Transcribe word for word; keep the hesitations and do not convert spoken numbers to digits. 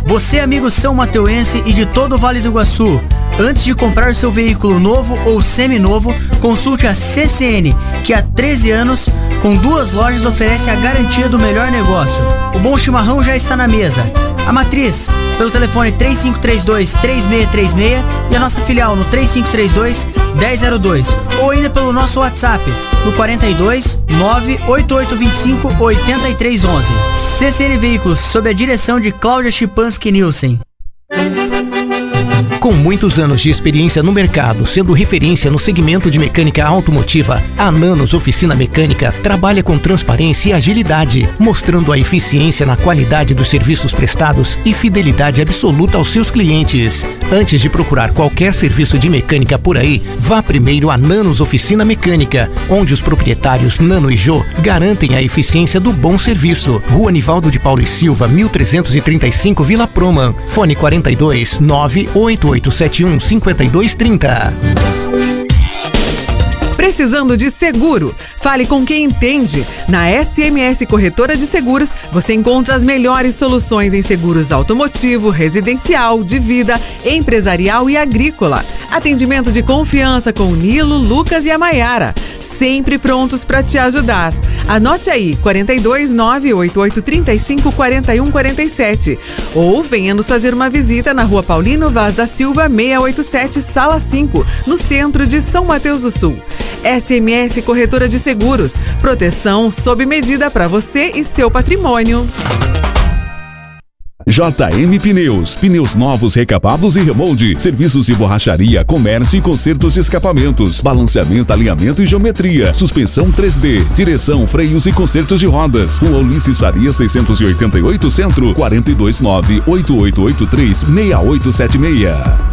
Você, amigo são mateuense e de todo o Vale do Iguaçu, antes de comprar seu veículo novo ou seminovo, consulte a C C N, que há treze anos, com duas lojas, oferece a garantia do melhor negócio. O bom chimarrão já está na mesa. A Matriz, pelo telefone três cinco três dois, três seis três seis e a nossa filial no três cinco três dois, um zero zero dois. Ou ainda pelo nosso WhatsApp no quarenta e dois, nove oito oito dois cinco, oito três um um. C C N Veículos, sob a direção de Cláudia Chipansky Nielsen. Com muitos anos de experiência no mercado, sendo referência no segmento de mecânica automotiva, a Nanos Oficina Mecânica trabalha com transparência e agilidade, mostrando a eficiência na qualidade dos serviços prestados e fidelidade absoluta aos seus clientes. Antes de procurar qualquer serviço de mecânica por aí, vá primeiro à Nanos Oficina Mecânica, onde os proprietários Nano e Jô garantem a eficiência do bom serviço. Rua Nivaldo de Paulo e Silva, mil trezentos e trinta e cinco, Vila Proman. Fone quarenta e dois, nove oito oito sete um, cinco dois três zero. Precisando de seguro? Fale com quem entende. Na S M S Corretora de Seguros, você encontra as melhores soluções em seguros automotivo, residencial, de vida, empresarial e agrícola. Atendimento de confiança com o Nilo, Lucas e a Maiara. Sempre prontos para te ajudar. Anote aí, quarenta e dois, nove oito oito três cinco, quatro um quatro sete. Ou venha nos fazer uma visita na Rua Paulino Vaz da Silva, seiscentos e oitenta e sete, Sala cinco, no centro de São Mateus do Sul. S M S Corretora de Seguros. Proteção sob medida para você e seu patrimônio. J M Pneus, pneus novos, recapados e remolde, serviços de borracharia, comércio e consertos de escapamentos, balanceamento, alinhamento e geometria, suspensão três D, direção, freios e consertos de rodas. Rua Ulisses Faria seiscentos e oitenta e oito, Centro, quarenta e dois, nove oito oito oito três, seis oito sete seis.